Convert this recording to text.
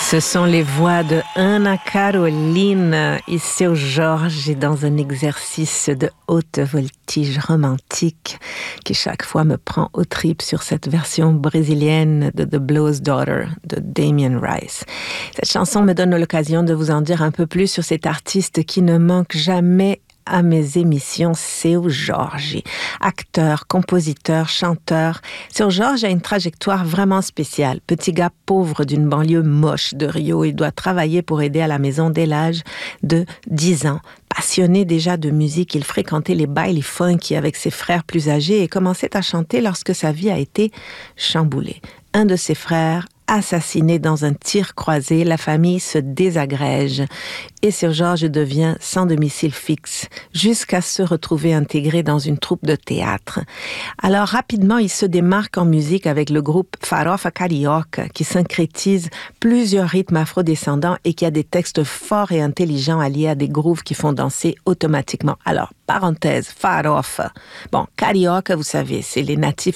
Ce sont les voix de Ana Carolina et Seu Jorge dans un exercice de haute voltige romantique qui chaque fois me prend aux tripes sur cette version brésilienne de The Blow's Daughter de Damien Rice. Cette chanson me donne l'occasion de vous en dire un peu plus sur cet artiste qui ne manque jamais à mes émissions, Seu Jorge. Acteur, compositeur, chanteur, Seu Jorge a une trajectoire vraiment spéciale. Petit gars pauvre d'une banlieue moche de Rio, il doit travailler pour aider à la maison dès l'âge de 10 ans. Passionné déjà de musique, il fréquentait les bailes funky avec ses frères plus âgés et commençait à chanter lorsque sa vie a été chamboulée. Un de ses frères assassiné dans un tir croisé, la famille se désagrège et Seu Jorge devient sans domicile fixe jusqu'à se retrouver intégré dans une troupe de théâtre. Alors rapidement, il se démarque en musique avec le groupe Farofa Carioca qui syncrétise plusieurs rythmes afrodescendants et qui a des textes forts et intelligents alliés à des grooves qui font danser automatiquement. Alors, parenthèse, Farofa. Bon, Carioca, vous savez, c'est les natifs